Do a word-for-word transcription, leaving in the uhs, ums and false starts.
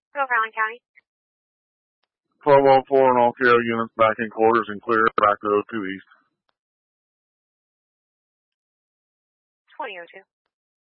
Over Allen County. twelve oh four and all K O units back in quarters and clear back to oh two East. twenty oh two.